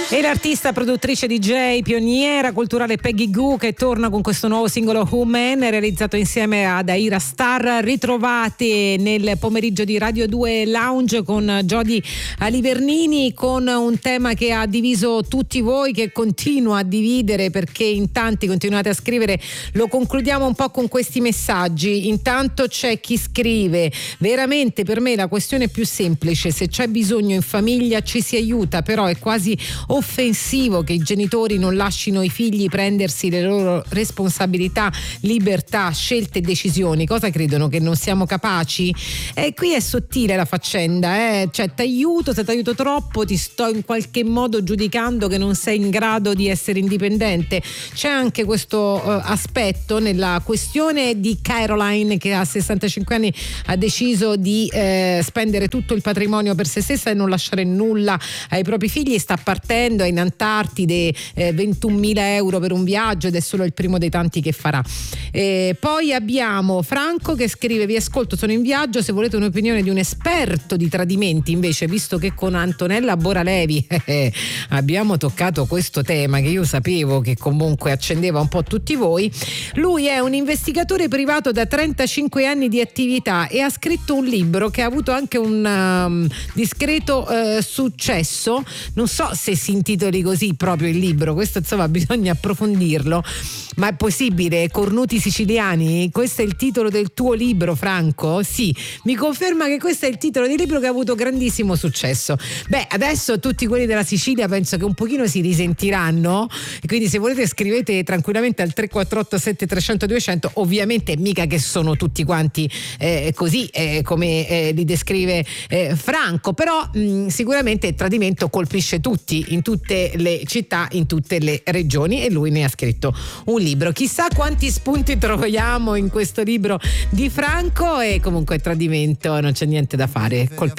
E l'artista, produttrice DJ, pioniera culturale Peggy Gou, che torna con questo nuovo singolo Woman, realizzato insieme ad Aira Star. Ritrovate nel pomeriggio di Radio 2 Lounge con Jody Alivernini, con un tema che ha diviso tutti voi, che continua a dividere perché in tanti continuate a scrivere. Lo concludiamo un po' con questi messaggi. Intanto c'è chi scrive: veramente per me la questione è più semplice, se c'è bisogno in famiglia ci si aiuta, però è quasi offensivo che i genitori non lascino i figli prendersi le loro responsabilità, libertà, scelte e decisioni. Cosa credono, che non siamo capaci? Qui è sottile la faccenda, cioè t'aiuto, se t'aiuto troppo ti sto in qualche modo giudicando che non sei in grado di essere indipendente. C'è anche questo aspetto nella questione di Caroline, che a 65 anni ha deciso di spendere tutto il patrimonio per se stessa e non lasciare nulla ai propri figli. Sta partendo in Antartide, 21.000 euro per un viaggio, ed è solo il primo dei tanti che farà. Poi abbiamo Franco che scrive: vi ascolto, sono in viaggio, se volete un'opinione di un esperto di tradimenti invece, visto che con Antonella Boralevi abbiamo toccato questo tema che io sapevo che comunque accendeva un po' tutti voi. Lui è un investigatore privato da 35 anni di attività e ha scritto un libro che ha avuto anche un discreto successo. Non so se si intitoli così proprio il libro, questo insomma bisogna approfondirlo, ma è possibile? Cornuti siciliani? Questo è il titolo del tuo libro, Franco? Sì, mi conferma che questo è il titolo del libro che ha avuto grandissimo successo. Beh, adesso tutti quelli della Sicilia penso che un pochino si risentiranno, e quindi se volete scrivete tranquillamente al 348 7300 200. Ovviamente mica che sono tutti quanti così come li descrive Franco, però sicuramente il tradimento colpisce tutti, in tutte le città, in tutte le regioni, e lui ne ha scritto un libro. Chissà quanti spunti troviamo in questo libro di Franco, e comunque il tradimento non c'è niente da fare.